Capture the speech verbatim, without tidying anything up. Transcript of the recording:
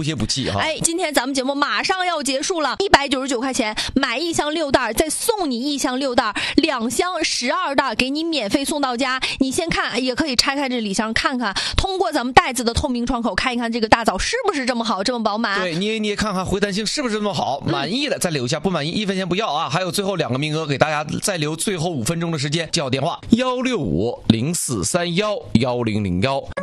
补血补气哈。 哎，今天咱们节目马上要结束了，一百九十九块钱买一箱六袋，再送你一箱六袋，两箱十二袋给你免费送到家。你先看，也可以拆开这礼箱看看，通过咱们袋子的透明窗口看一看这个大枣是不是这么好，这么饱满。 对，捏一捏看看回弹性是不是这么好，满意的再留下，不满意一分钱不要啊。还有最后两个名额给大家再留最后五分钟的时间，叫电话幺六五零四三幺幺零零幺。